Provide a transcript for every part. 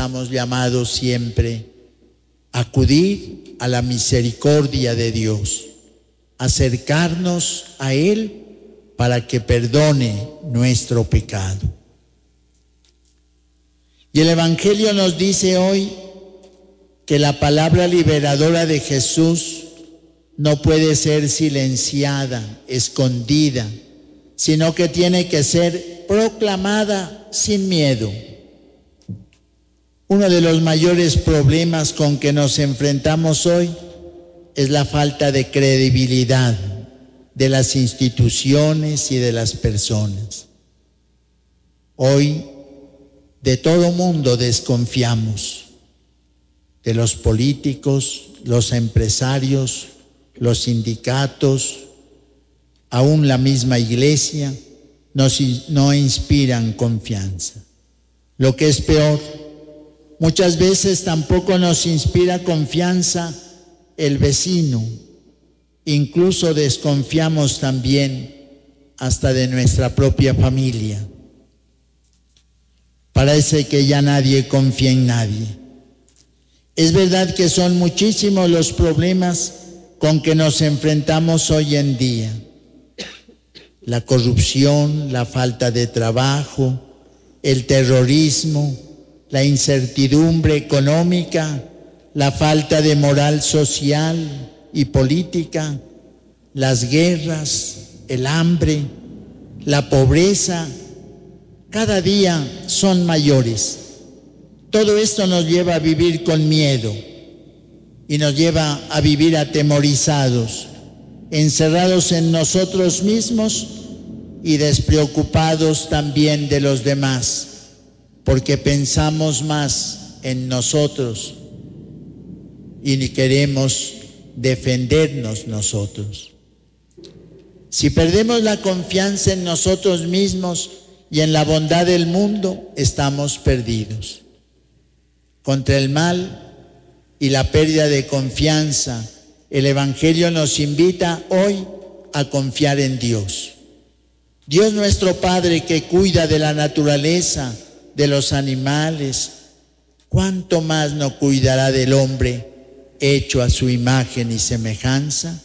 estamos llamados siempre a acudir a la misericordia de Dios, acercarnos a Él para que perdone nuestro pecado. Y el Evangelio nos dice hoy que la palabra liberadora de Jesús no puede ser silenciada, escondida, sino que tiene que ser proclamada sin miedo. Uno de los mayores problemas con que nos enfrentamos hoy es la falta de credibilidad de las instituciones y de las personas. Hoy de todo mundo desconfiamos, de los políticos, los empresarios, los sindicatos, aún la misma iglesia, no inspiran confianza. Lo que es peor, muchas veces tampoco nos inspira confianza el vecino. Incluso desconfiamos también hasta de nuestra propia familia. Parece que ya nadie confía en nadie. Es verdad que son muchísimos los problemas con que nos enfrentamos hoy en día. La corrupción, la falta de trabajo, el terrorismo, la incertidumbre económica, la falta de moral social y política, las guerras, el hambre, la pobreza, cada día son mayores. Todo esto nos lleva a vivir con miedo y nos lleva a vivir atemorizados, encerrados en nosotros mismos y despreocupados también de los demás, porque pensamos más en nosotros y ni queremos defendernos nosotros. Si perdemos la confianza en nosotros mismos y en la bondad del mundo, estamos perdidos. Contra el mal y la pérdida de confianza, el Evangelio nos invita hoy a confiar en Dios. Dios nuestro Padre, que cuida de la naturaleza, de los animales, ¿cuánto más no cuidará del hombre hecho a su imagen y semejanza?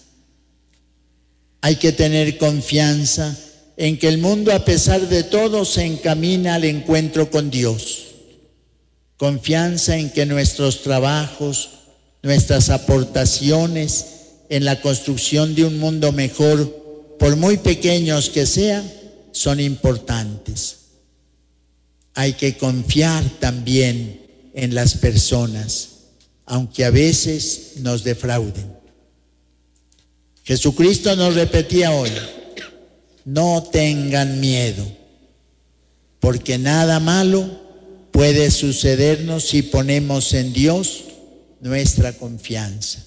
Hay que tener confianza en que el mundo, a pesar de todo, se encamina al encuentro con Dios. Confianza en que nuestros trabajos, nuestras aportaciones en la construcción de un mundo mejor, por muy pequeños que sean, son importantes. Hay que confiar también en las personas, aunque a veces nos defrauden. Jesucristo nos repetía hoy: no tengan miedo, porque nada malo puede sucedernos si ponemos en Dios nuestra confianza.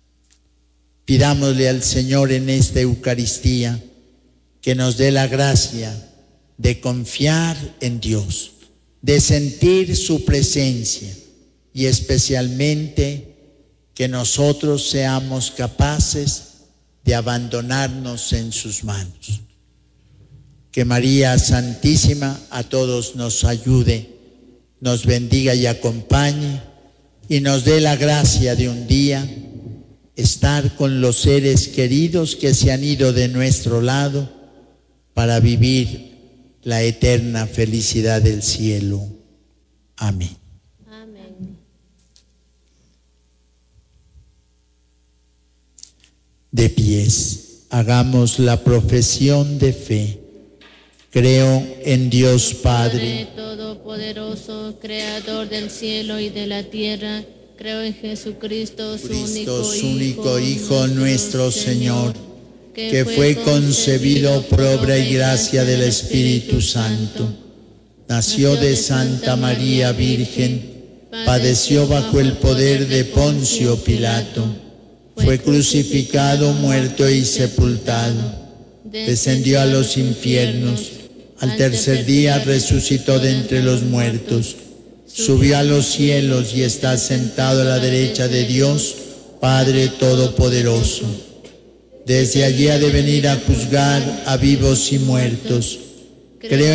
Pidámosle al Señor en esta Eucaristía que nos dé la gracia de confiar en Dios, de sentir su presencia y especialmente que nosotros seamos capaces de abandonarnos en sus manos. Que María Santísima a todos nos ayude, nos bendiga y acompañe y nos dé la gracia de un día estar con los seres queridos que se han ido de nuestro lado para vivir la eterna felicidad del cielo. Amén. Amén. De pies, hagamos la profesión de fe. Creo en Dios Padre Todopoderoso, Creador del cielo y de la tierra. Creo en Jesucristo, su único Hijo, nuestro Señor, que fue concebido por obra y gracia del Espíritu Santo. Nació de Santa María Virgen, padeció bajo el poder de Poncio Pilato, fue crucificado, muerto y sepultado, descendió a los infiernos, al tercer día resucitó de entre los muertos, subió a los cielos y está sentado a la derecha de Dios, Padre Todopoderoso. Desde allí ha de venir a juzgar a vivos y muertos. Creo